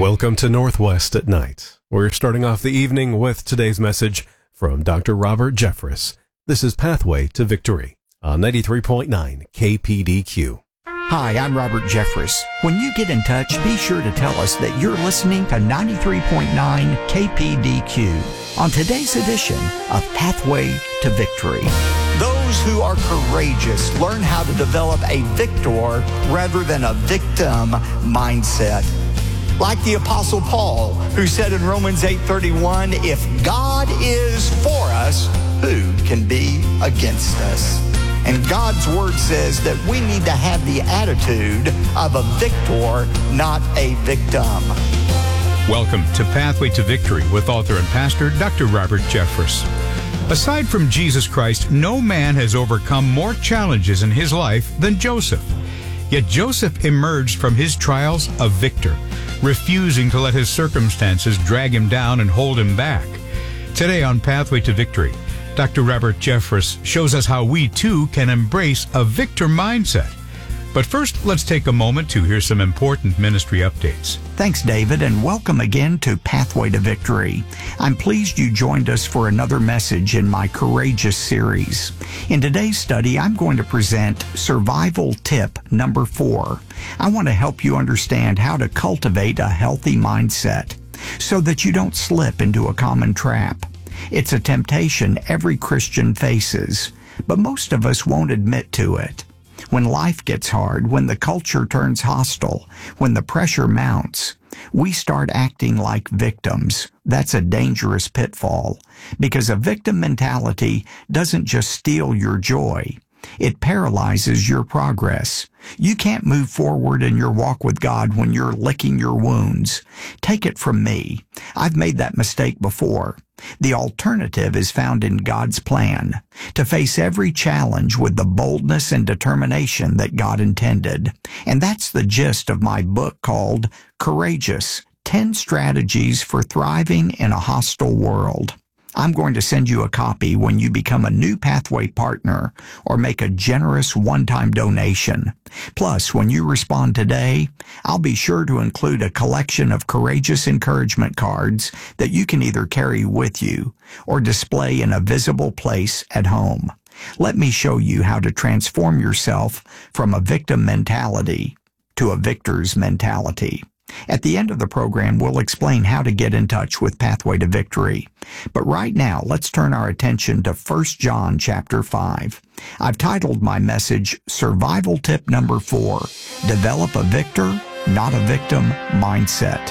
Welcome to Northwest at Night. We're starting off the evening with today's message from Dr. Robert Jeffress. This is Pathway to Victory on 93.9 KPDQ. Hi, I'm Robert Jeffress. When you get in touch, be sure to tell us that you're listening to 93.9 KPDQ on today's edition of Pathway to Victory. Those who are courageous learn how to develop a victor rather than a victim mindset. Like the Apostle Paul, who said in Romans 8:31, if God is for us, who can be against us? And God's word says that we need to have the attitude of a victor, not a victim. Welcome to Pathway to Victory with author and pastor Dr. Robert Jeffress. Aside from Jesus Christ, no man has overcome more challenges in his life than Joseph. Yet Joseph emerged from his trials a victor, refusing to let his circumstances drag him down and hold him back. Today on Pathway to Victory, Dr. Robert Jeffress shows us how we too can embrace a victor mindset. But first, let's take a moment to hear some important ministry updates. Thanks, David, and welcome again to Pathway to Victory. I'm pleased you joined us for another message in my Courageous series. In today's study, I'm going to present survival tip number 4. I want to help you understand how to cultivate a healthy mindset so that you don't slip into a common trap. It's a temptation every Christian faces, but most of us won't admit to it. When life gets hard, when the culture turns hostile, when the pressure mounts, we start acting like victims. That's a dangerous pitfall, because a victim mentality doesn't just steal your joy. It paralyzes your progress. You can't move forward in your walk with God when you're licking your wounds. Take it from me. I've made that mistake before. The alternative is found in God's plan, to face every challenge with the boldness and determination that God intended. And that's the gist of my book called Courageous: 10 Strategies for Thriving in a Hostile World. I'm going to send you a copy when you become a new Pathway partner or make a generous one-time donation. Plus, when you respond today, I'll be sure to include a collection of courageous encouragement cards that you can either carry with you or display in a visible place at home. Let me show you how to transform yourself from a victim mentality to a victor's mentality. At the end of the program, we'll explain how to get in touch with Pathway to Victory. But right now, let's turn our attention to 1 John chapter 5. I've titled my message, Survival Tip Number 4, Develop a Victor, Not a Victim Mindset.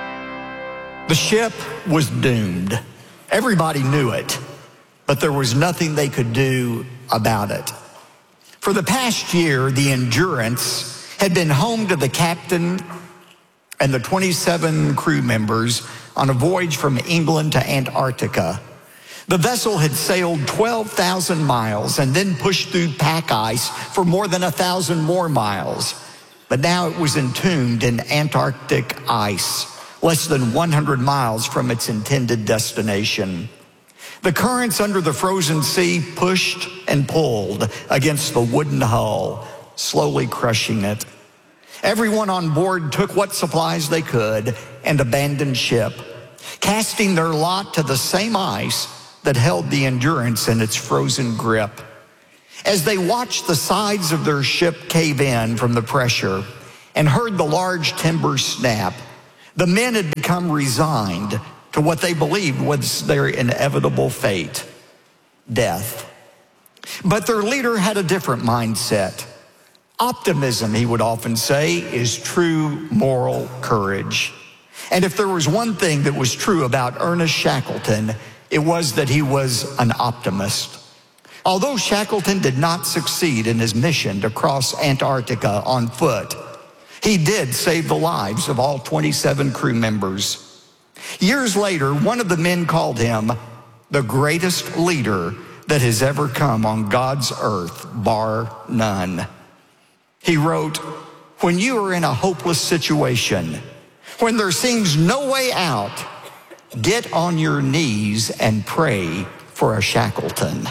The ship was doomed. Everybody knew it, but there was nothing they could do about it. For the past year, the Endurance had been home to the captain and the 27 crew members on a voyage from England to Antarctica. The vessel had sailed 12,000 miles and then pushed through pack ice for more than 1,000 more miles. But now it was entombed in Antarctic ice, less than 100 miles from its intended destination. The currents under the frozen sea pushed and pulled against the wooden hull, slowly crushing it. Everyone on board took what supplies they could and abandoned ship, casting their lot to the same ice that held the Endurance in its frozen grip. As they watched the sides of their ship cave in from the pressure and heard the large timber snap, the men had become resigned to what they believed was their inevitable fate, death. But their leader had a different mindset. Optimism, he would often say, is true moral courage. And if there was one thing that was true about Ernest Shackleton, it was that he was an optimist. Although Shackleton did not succeed in his mission to cross Antarctica on foot, he did save the lives of all 27 crew members. Years later, one of the men called him the greatest leader that has ever come on God's earth, bar none. He wrote, when you are in a hopeless situation, when there seems no way out, get on your knees and pray for a Shackleton.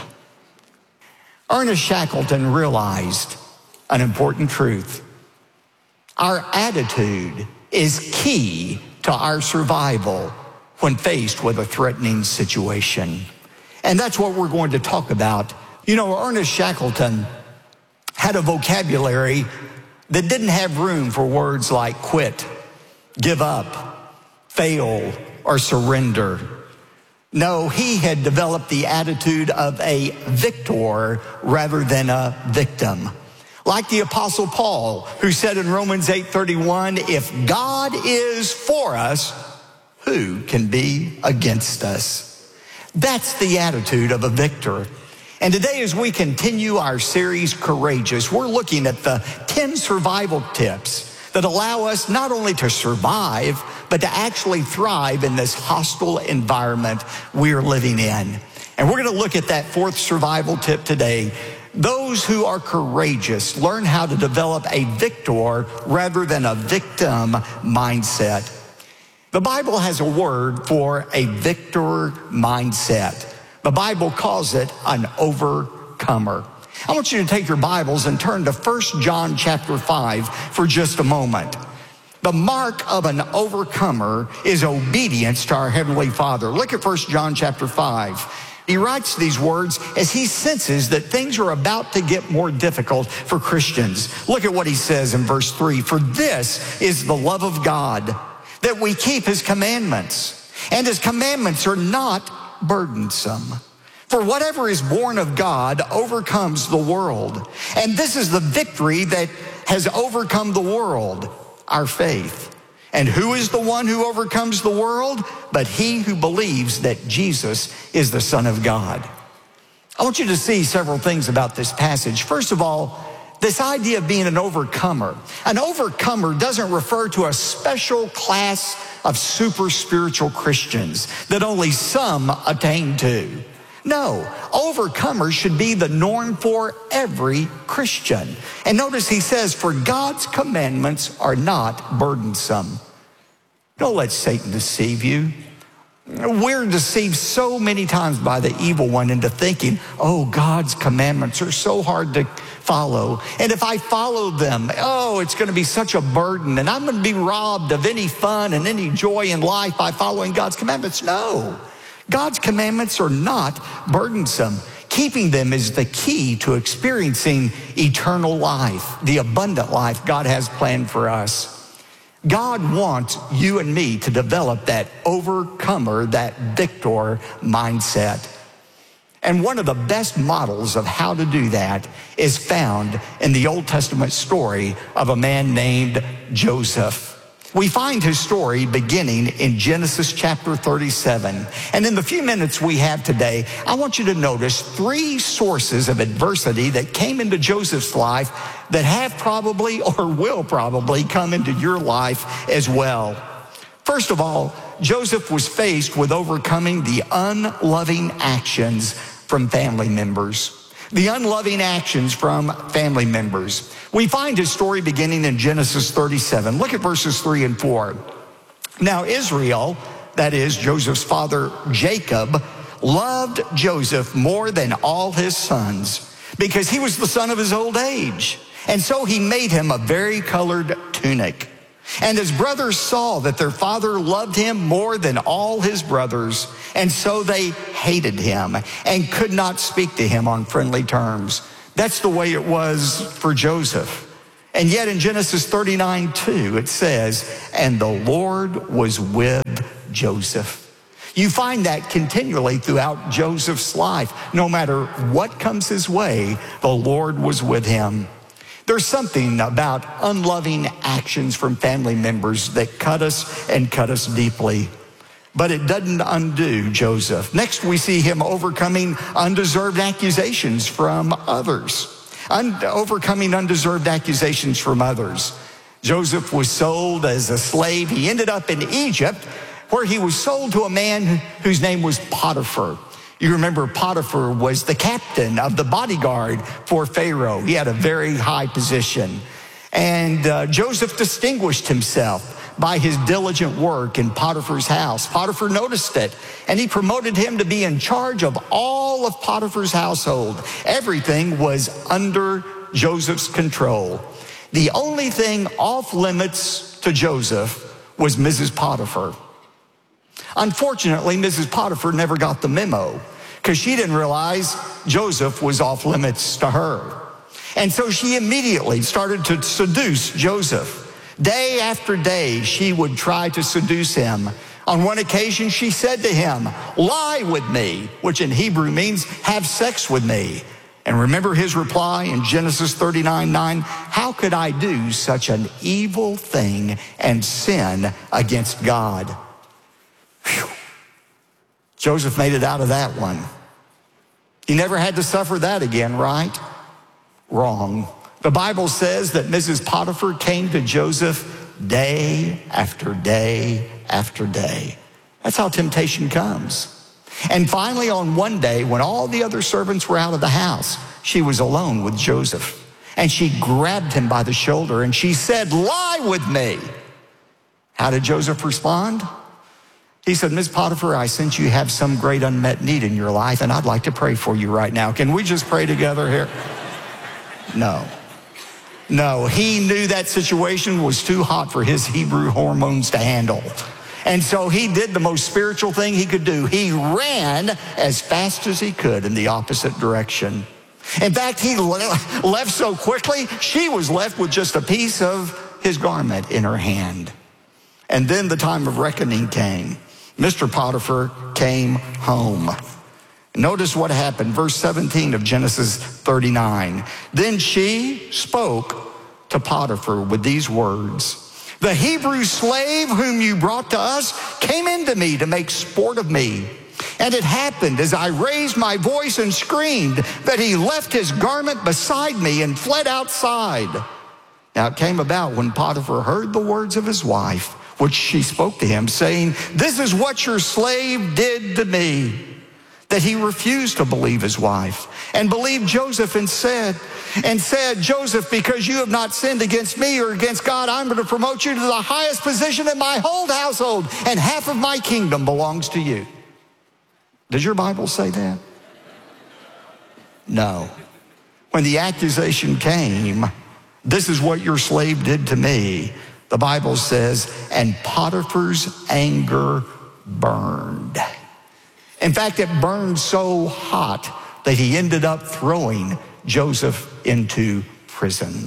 Ernest Shackleton realized an important truth. Our attitude is key to our survival when faced with a threatening situation. And that's what we're going to talk about. You know, Ernest Shackleton had a vocabulary that didn't have room for words like quit, give up, fail, or surrender. No, he had developed the attitude of a victor rather than a victim. Like the Apostle Paul, who said in Romans 8:31, if God is for us, who can be against us? That's the attitude of a victor. And today, as we continue our series, Courageous, we're looking at the 10 survival tips that allow us not only to survive, but to actually thrive in this hostile environment we're living in. And we're going to look at that fourth survival tip today. Those who are courageous learn how to develop a victor rather than a victim mindset. The Bible has a word for a victor mindset. The Bible calls it an overcomer. I want you to take your Bibles and turn to 1 John chapter 5 for just a moment. The mark of an overcomer is obedience to our Heavenly Father. Look at 1 John chapter 5. He writes these words as he senses that things are about to get more difficult for Christians. Look at what he says in verse 3. For this is the love of God, that we keep his commandments, and his commandments are not burdensome. For whatever is born of God overcomes the world. And this is the victory that has overcome the world, our faith. And who is the one who overcomes the world? But he who believes that Jesus is the Son of God. I want you to see several things about this passage. First of all, this idea of being an overcomer. An overcomer doesn't refer to a special class of super spiritual Christians that only some attain to. No, overcomers should be the norm for every Christian. And notice he says, for God's commandments are not burdensome. Don't let Satan deceive you. We're deceived so many times by the evil one into thinking, oh, God's commandments are so hard to follow. And if I follow them, oh, it's going to be such a burden. And I'm going to be robbed of any fun and any joy in life by following God's commandments. No, God's commandments are not burdensome. Keeping them is the key to experiencing eternal life, the abundant life God has planned for us. God wants you and me to develop that overcomer, that victor mindset. And one of the best models of how to do that is found in the Old Testament story of a man named Joseph. We find his story beginning in Genesis chapter 37. And in the few minutes we have today, I want you to notice 3 sources of adversity that came into Joseph's life that have probably or will probably come into your life as well. First of all, Joseph was faced with overcoming the unloving actions from family members. The unloving actions from family members. We find his story beginning in Genesis 37. Look at verses 3 and 4. Now Israel, that is Joseph's father Jacob, loved Joseph more than all his sons because he was the son of his old age. And so he made him a vari-colored tunic. And his brothers saw that their father loved him more than all his brothers, and so they hated him and could not speak to him on friendly terms. That's the way it was for Joseph. And yet in Genesis 39:2, it says, and the Lord was with Joseph. You find that continually throughout Joseph's life. No matter what comes his way, the Lord was with him. There's something about unloving actions from family members that cut us and cut us deeply. But it doesn't undo Joseph. Next, we see him overcoming undeserved accusations from others. Overcoming undeserved accusations from others. Joseph was sold as a slave. He ended up in Egypt, where he was sold to a man whose name was Potiphar. You remember Potiphar was the captain of the bodyguard for Pharaoh. He had a very high position. And Joseph distinguished himself by his diligent work in Potiphar's house. Potiphar noticed it, and he promoted him to be in charge of all of Potiphar's household. Everything was under Joseph's control. The only thing off limits to Joseph was Mrs. Potiphar. Unfortunately, Mrs. Potiphar never got the memo because she didn't realize Joseph was off limits to her. And so she immediately started to seduce Joseph. Day after day, she would try to seduce him. On one occasion, she said to him, "Lie with me," which in Hebrew means have sex with me. And remember his reply in Genesis 39:9, "How could I do such an evil thing and sin against God?" Whew. Joseph made it out of that one. He never had to suffer that again, right? Wrong. The Bible says that Mrs. Potiphar came to Joseph day after day after day. That's how temptation comes. And finally, on one day, when all the other servants were out of the house, she was alone with Joseph. And she grabbed him by the shoulder and she said, "Lie with me." How did Joseph respond? He said, "Ms. Potiphar, I sense you have some great unmet need in your life, and I'd like to pray for you right now. Can we just pray together here?" No, he knew that situation was too hot for his Hebrew hormones to handle. And so he did the most spiritual thing he could do. He ran as fast as he could in the opposite direction. In fact, he left so quickly, she was left with just a piece of his garment in her hand. And then the time of reckoning came. Mr. Potiphar came home. Notice what happened, verse 17 of Genesis 39. Then she spoke to Potiphar with these words, "The Hebrew slave whom you brought to us came into me to make sport of me. And it happened as I raised my voice and screamed that he left his garment beside me and fled outside." Now it came about when Potiphar heard the words of his wife, which she spoke to him, saying, "This is what your slave did to me," that he refused to believe his wife and believed Joseph and said, "Joseph, because you have not sinned against me or against God, I'm going to promote you to the highest position in my whole household, and half of my kingdom belongs to you." Does your Bible say that? No. When the accusation came, "This is what your slave did to me," the Bible says, and Potiphar's anger burned. In fact, it burned so hot that he ended up throwing Joseph into prison.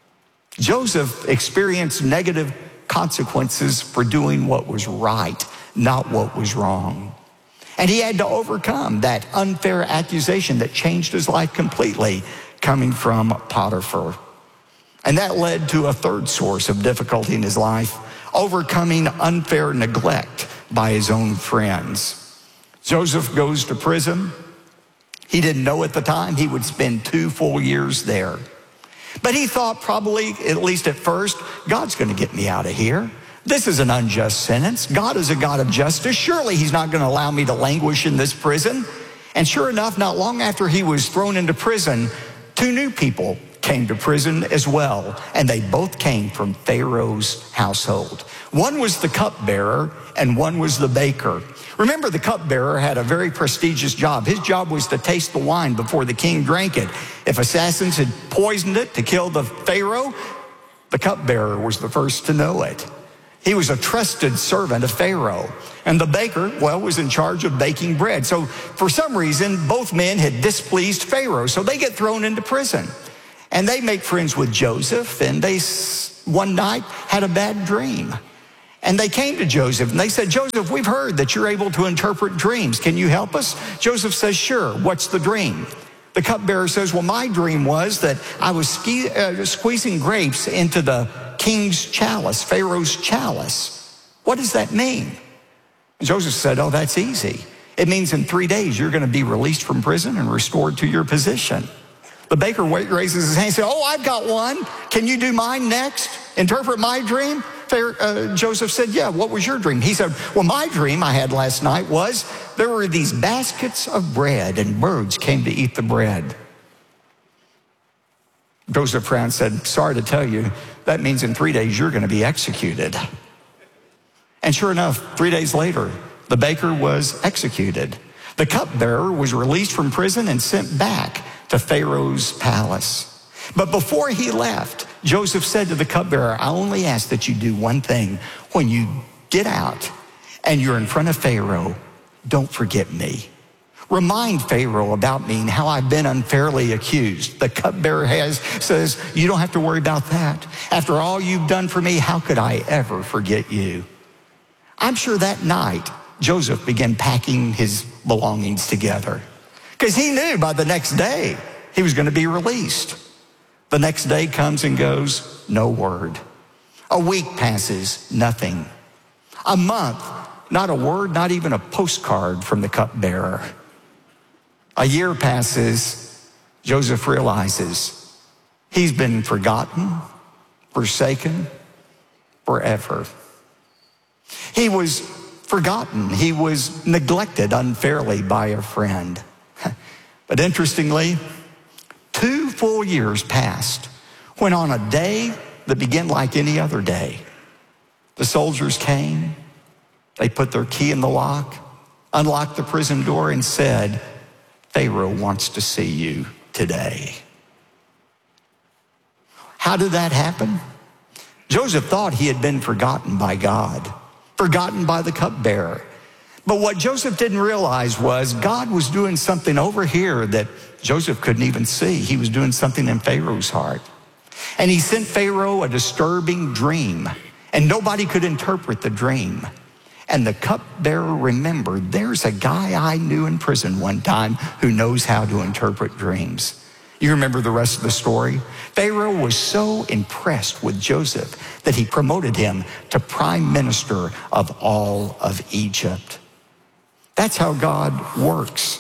Joseph experienced negative consequences for doing what was right, not what was wrong. And he had to overcome that unfair accusation that changed his life completely, coming from Potiphar. And that led to a third source of difficulty in his life, overcoming unfair neglect by his own friends. Joseph goes to prison. He didn't know at the time he would spend 2 full years there. But he thought probably, at least at first, God's going to get me out of here. This is an unjust sentence. God is a God of justice. Surely he's not going to allow me to languish in this prison. And sure enough, not long after he was thrown into prison, 2 new people came to prison as well. And they both came from Pharaoh's household. One was the cupbearer and one was the baker. Remember, the cupbearer had a very prestigious job. His job was to taste the wine before the king drank it. If assassins had poisoned it to kill the Pharaoh, the cupbearer was the first to know it. He was a trusted servant of Pharaoh. And the baker, was in charge of baking bread. So for some reason, both men had displeased Pharaoh. So they get thrown into prison. And they make friends with Joseph. And they, one night, had a bad dream. And they came to Joseph and they said, "Joseph, we've heard that you're able to interpret dreams. Can you help us?" Joseph says, "Sure. What's the dream?" The cupbearer says, "Well, my dream was that I was squeezing grapes into the king's chalice, Pharaoh's chalice. What does that mean?" And Joseph said, "Oh, that's easy. It means in 3 days you're going to be released from prison and restored to your position." The baker raises his hand and says, "Oh, I've got one. Can you do mine next? Interpret my dream?" Joseph said, "Yeah, what was your dream?" He said, "Well, my dream I had last night was there were these baskets of bread and birds came to eat the bread." Joseph frowned and said, "Sorry to tell you, that means in 3 days you're going to be executed." And sure enough, 3 days later, the baker was executed. The cupbearer was released from prison and sent back to Pharaoh's palace. But before he left, Joseph said to the cupbearer, "I only ask that you do one thing. when you get out and you're in front of Pharaoh, don't forget me. Remind Pharaoh about me and how I've been unfairly accused. The cupbearer says, you don't have to worry about that. After all you've done for me, how could I ever forget you? I'm sure that night, Joseph began packing his belongings together because he knew by the next day he was going to be released. The next day comes and goes, no word. A week passes, nothing. A month, not a word, not even a postcard from the cupbearer. A year passes, Joseph realizes he's been forgotten, forsaken, forever. He was forgotten. He was neglected unfairly by a friend. But interestingly, 2 full years passed when on a day that began like any other day, the soldiers came, they put their key in the lock, unlocked the prison door and said, Pharaoh wants to see you today. How did that happen? Joseph thought he had been forgotten by God, forgotten by the cupbearer. But what Joseph didn't realize was God was doing something over here that Joseph couldn't even see. He was doing something in Pharaoh's heart. And he sent Pharaoh a disturbing dream, and nobody could interpret the dream. And the cupbearer remembered, there's a guy I knew in prison one time who knows how to interpret dreams. You remember the rest of the story? Pharaoh was so impressed with Joseph that he promoted him to prime minister of all of Egypt. That's how God works.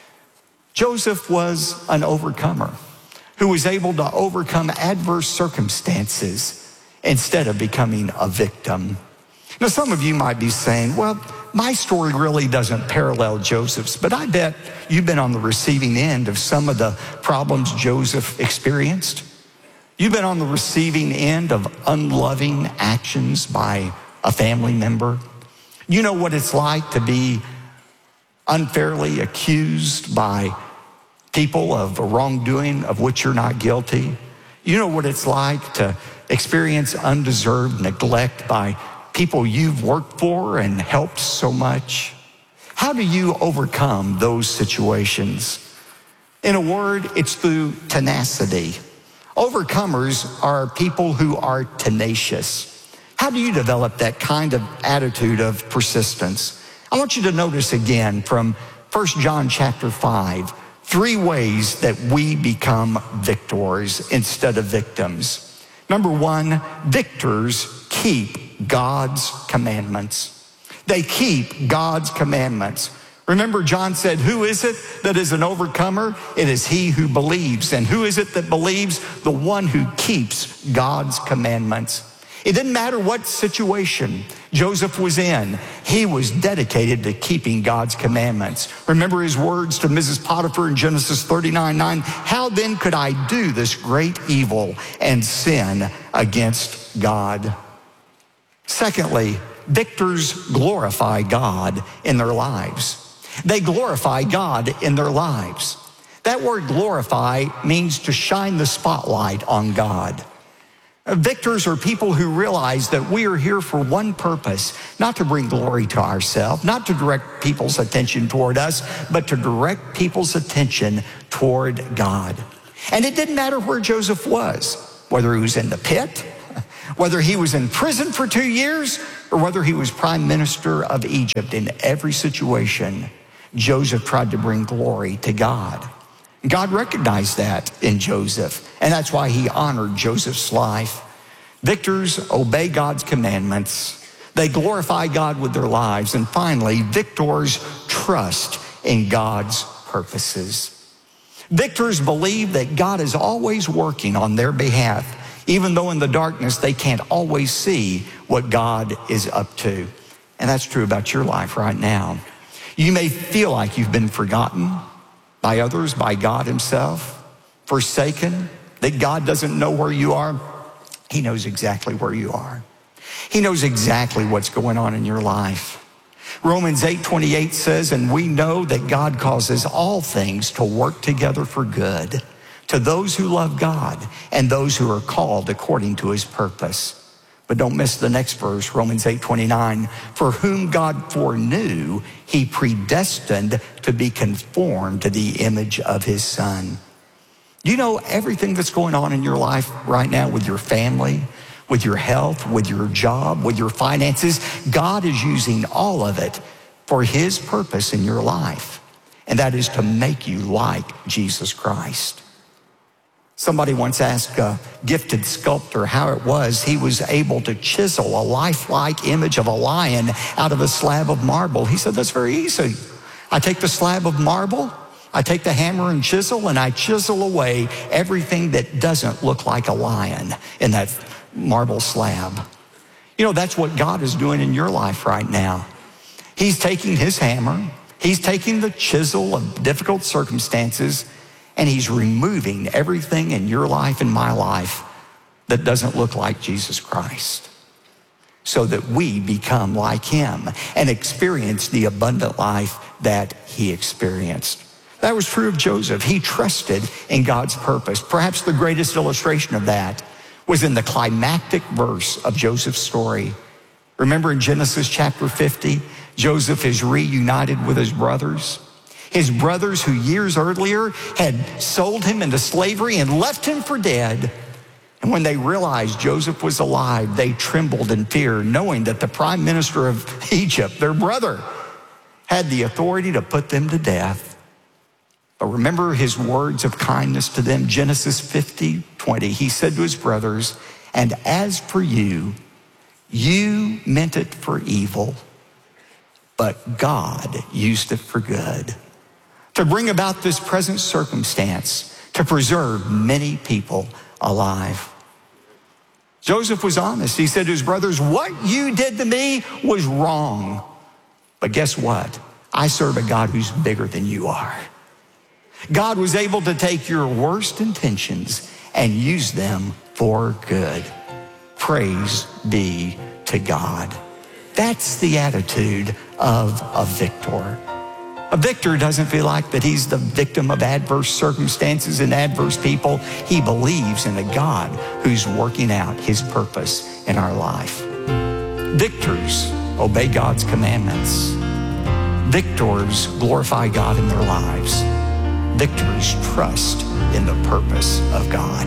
Joseph was an overcomer who was able to overcome adverse circumstances instead of becoming a victim. Now, some of you might be saying, well, my story really doesn't parallel Joseph's, but I bet you've been on the receiving end of some of the problems Joseph experienced. You've been on the receiving end of unloving actions by a family member. You know what it's like to be unfairly accused by people of a wrongdoing of which you're not guilty. You know what it's like to experience undeserved neglect by people you've worked for and helped so much. How do you overcome those situations? In a word, it's through tenacity. Overcomers are people who are tenacious. How do you develop that kind of attitude of persistence? I want you to notice again from 1 John chapter 5, 3 ways that we become victors instead of victims. Number 1, victors keep God's commandments. They keep God's commandments. Remember, John said, who is it that is an overcomer? It is he who believes. And who is it that believes? The one who keeps God's commandments. It didn't matter what situation Joseph was in. He was dedicated to keeping God's commandments. Remember his words to Mrs. Potiphar in Genesis 39:9. How then could I do this great evil and sin against God? Secondly, victors glorify God in their lives. They glorify God in their lives. That word glorify means to shine the spotlight on God. Victors are people who realize that we are here for one purpose, not to bring glory to ourselves, not to direct people's attention toward us, but to direct people's attention toward God. And it didn't matter where Joseph was, whether he was in the pit, whether he was in prison for 2 years, or whether he was prime minister of Egypt. In every situation, Joseph tried to bring glory to God. God recognized that in Joseph, and that's why he honored Joseph's life. Victors obey God's commandments. They glorify God with their lives. And finally, victors trust in God's purposes. Victors believe that God is always working on their behalf, even though in the darkness they can't always see what God is up to. And that's true about your life right now. You may feel like you've been forgotten by others, by God himself, forsaken, that God doesn't know where you are. He knows exactly where you are. He knows exactly what's going on in your life. Romans 8:28 says, and we know that God causes all things to work together for good to those who love God and those who are called according to his purpose. But don't miss the next verse, Romans 8:29. For whom God foreknew, he predestined to be conformed to the image of his Son. You know, everything that's going on in your life right now with your family, with your health, with your job, with your finances, God is using all of it for his purpose in your life. And that is to make you like Jesus Christ. Somebody once asked a gifted sculptor how it was he was able to chisel a lifelike image of a lion out of a slab of marble. He said, that's very easy. I take the slab of marble, I take the hammer and chisel, and I chisel away everything that doesn't look like a lion in that marble slab. You know, that's what God is doing in your life right now. He's taking his hammer, he's taking the chisel of difficult circumstances, and he's removing everything in your life and my life that doesn't look like Jesus Christ, so that we become like him and experience the abundant life that he experienced. That was true of Joseph. He trusted in God's purpose. Perhaps the greatest illustration of that was in the climactic verse of Joseph's story. Remember in Genesis chapter 50, Joseph is reunited with his brothers. His brothers who years earlier had sold him into slavery and left him for dead. And when they realized Joseph was alive, they trembled in fear, knowing that the prime minister of Egypt, their brother, had the authority to put them to death. But remember his words of kindness to them, Genesis 50:20. He said to his brothers, and as for you, you meant it for evil, but God used it for good, to bring about this present circumstance, to preserve many people alive. Joseph was honest. He said to his brothers, what you did to me was wrong. But guess what? I serve a God who's bigger than you are. God was able to take your worst intentions and use them for good. Praise be to God. That's the attitude of a victor. A victor doesn't feel like that he's the victim of adverse circumstances and adverse people. He believes in a God who's working out his purpose in our life. Victors obey God's commandments. Victors glorify God in their lives. Victors trust in the purpose of God.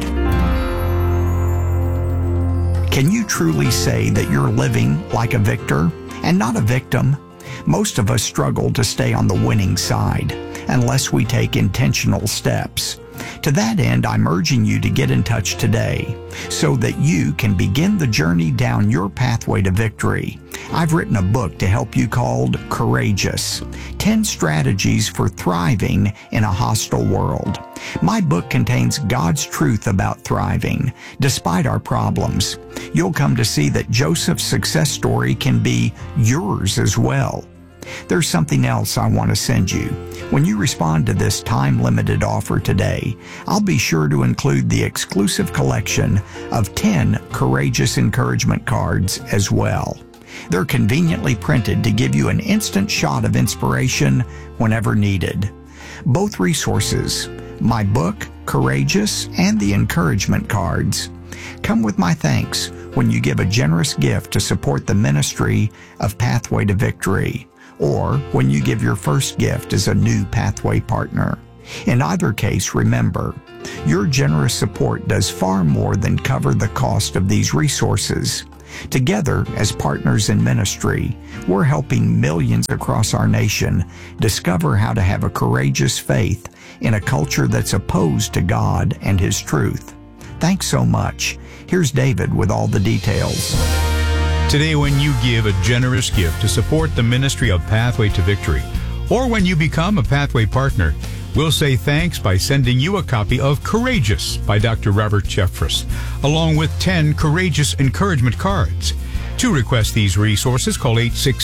Can you truly say that you're living like a victor and not a victim? Most of us struggle to stay on the winning side unless we take intentional steps. To that end, I'm urging you to get in touch today so that you can begin the journey down your pathway to victory. I've written a book to help you called Courageous, 10 Strategies for Thriving in a Hostile World. My book contains God's truth about thriving, despite our problems. You'll come to see that Joseph's success story can be yours as well. There's something else I want to send you. When you respond to this time-limited offer today, I'll be sure to include the exclusive collection of 10 Courageous Encouragement cards as well. They're conveniently printed to give you an instant shot of inspiration whenever needed. Both resources, my book, Courageous, and the encouragement cards, come with my thanks when you give a generous gift to support the ministry of Pathway to Victory, or when you give your first gift as a new Pathway partner. In either case, remember, your generous support does far more than cover the cost of these resources. Together, as partners in ministry, we're helping millions across our nation discover how to have a courageous faith in a culture that's opposed to God and His truth. Thanks so much. Here's David with all the details. Today, when you give a generous gift to support the ministry of Pathway to Victory, or when you become a Pathway partner, we'll say thanks by sending you a copy of Courageous by Dr. Robert Jeffress, along with 10 Courageous Encouragement cards. To request these resources, call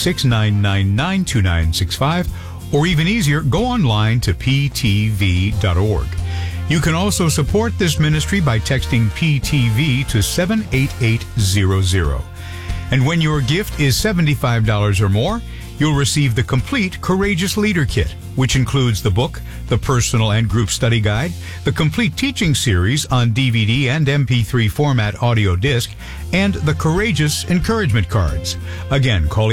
866-999-2965, or even easier, go online to ptv.org. You can also support this ministry by texting PTV to 78800. And when your gift is $75 or more, you'll receive the complete Courageous Leader Kit, which includes the book, the personal and group study guide, the complete teaching series on DVD and MP3 format audio disc, and the Courageous Encouragement Cards. Again, call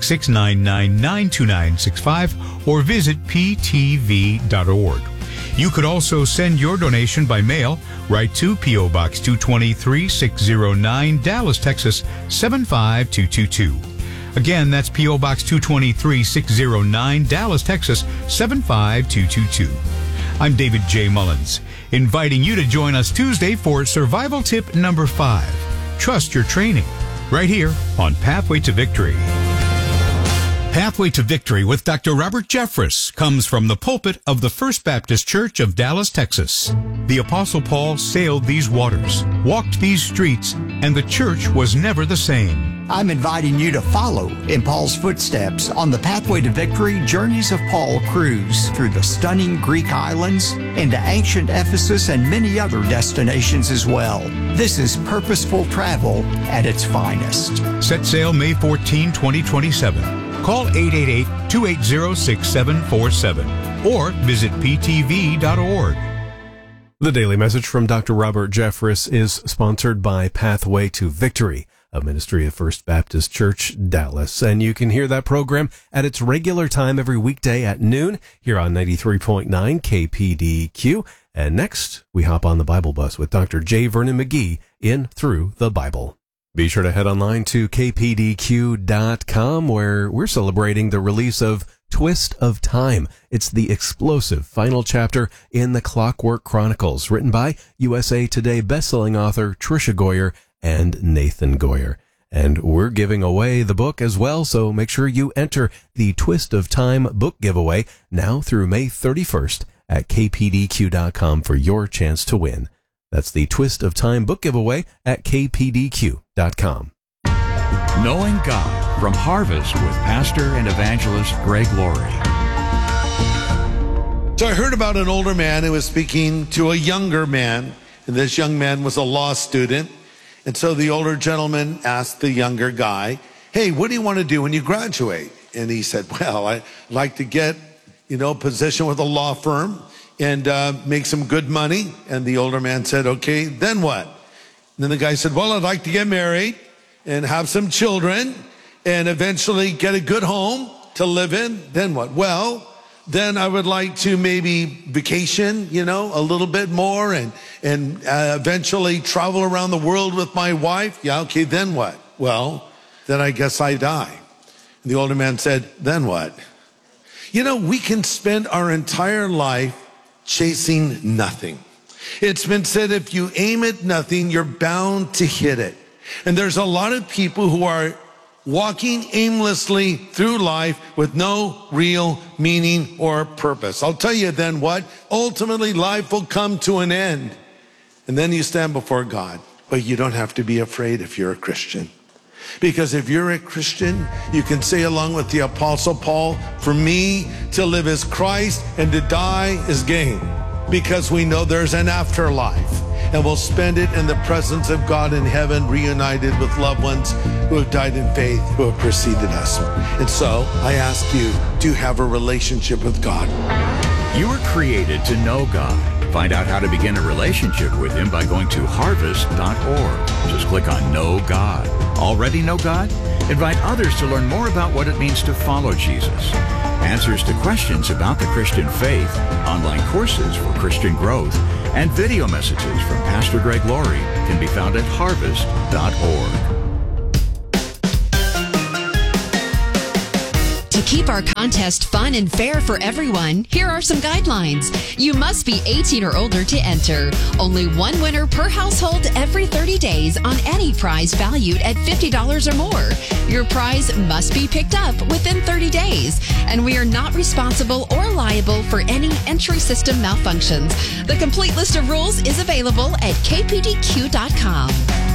866-999-2965 or visit ptv.org. You could also send your donation by mail right to P.O. Box 223, 609, Dallas, Texas 75222. Again, that's P.O. Box 223, 609, Dallas, Texas 75222. I'm David J. Mullins, inviting you to join us Tuesday for Survival Tip number 5. Trust your training, right here on Pathway to Victory. Pathway to Victory with Dr. Robert Jeffress comes from the pulpit of the First Baptist Church of Dallas, Texas. The Apostle Paul sailed these waters, walked these streets, and the church was never the same. I'm inviting you to follow in Paul's footsteps on the Pathway to Victory Journeys of Paul cruise through the stunning Greek islands, into ancient Ephesus, and many other destinations as well. This is purposeful travel at its finest. Set sail May 14, 2027. Call 888-280-6747 or visit ptv.org. The daily message from Dr. Robert Jeffress is sponsored by Pathway to Victory, a ministry of First Baptist Church, Dallas. And you can hear that program at its regular time every weekday at noon here on 93.9 KPDQ. And next, we hop on the Bible bus with Dr. J. Vernon McGee in Through the Bible. Be sure to head online to kpdq.com, where we're celebrating the release of Twist of Time. It's the explosive final chapter in the Clockwork Chronicles, written by USA Today bestselling author Tricia Goyer and Nathan Goyer. And we're giving away the book as well, so make sure you enter the Twist of Time book giveaway now through May 31st at kpdq.com for your chance to win. That's the Twist of Time book giveaway at kpdq.com. Knowing God from Harvest with Pastor and Evangelist Greg Laurie. So I heard about an older man who was speaking to a younger man, and this young man was a law student. And so the older gentleman asked the younger guy, "Hey, what do you want to do when you graduate?" And he said, "Well, I'd like to get, a position with a law firm and make some good money." And the older man said, "Okay, then what?" And then the guy said, "Well, I'd like to get married and have some children and eventually get a good home to live in. Then what?" "Well, then I would like to maybe vacation, a little bit more and eventually travel around the world with my wife." "Yeah, okay, then what?" "Well, then I guess I die." And the older man said, "Then what?" We can spend our entire life chasing nothing. It's been said if you aim at nothing, you're bound to hit it. And there's a lot of people who are walking aimlessly through life with no real meaning or purpose. I'll tell you then what, ultimately life will come to an end. And then you stand before God. But you don't have to be afraid if you're a Christian. Because if you're a Christian, you can say along with the Apostle Paul, "For me to live is Christ and to die is gain." Because we know there's an afterlife. And we'll spend it in the presence of God in heaven, reunited with loved ones who have died in faith, who have preceded us. And so I ask you, do you have a relationship with God? You were created to know God. Find out how to begin a relationship with Him by going to harvest.org. Just click on Know God. Already know God? Invite others to learn more about what it means to follow Jesus. Answers to questions about the Christian faith, online courses for Christian growth, and video messages from Pastor Greg Laurie can be found at harvest.org. To keep our contest fun and fair for everyone, here are some guidelines. You must be 18 or older to enter. Only one winner per household every 30 days on any prize valued at $50 or more. Your prize must be picked up within 30 days, and we are not responsible or liable for any entry system malfunctions. The complete list of rules is available at kpdq.com.